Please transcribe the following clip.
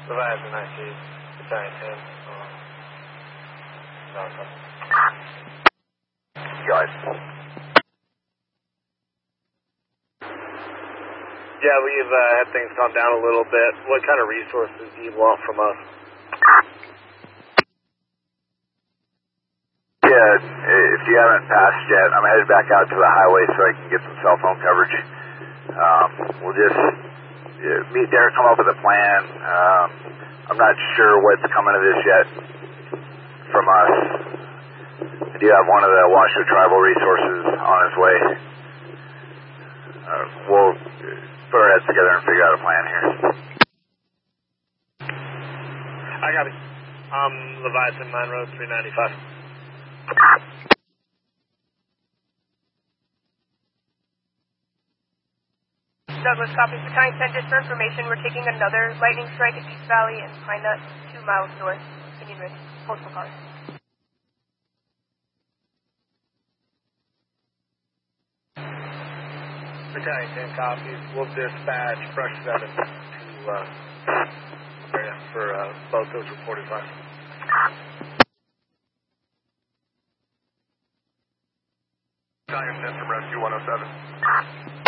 Leviathan, I see. Battalion 10. Guys. Yeah, we've had things calm down a little bit. What kind of resources do you want from us? Yeah, if you haven't passed yet, I'm headed back out to the highway so I can get some cell phone coverage. We'll just meet there, come up with a plan. I'm not sure what's coming of this yet from us. I do have one of the Washoe tribal resources on its way. We'll put our heads together and figure out a plan here. I got it. Leviathan, Mine Road, 395. Douglas, copies. Battalion 10, just for information, we're taking another lightning strike at East Valley and Pine Nut, 2 miles north. Opinion ready. Postal cars. Battalion 10 copies. We'll dispatch Brush 7 to area for both those reported last. Battalion 10 from Rescue 107.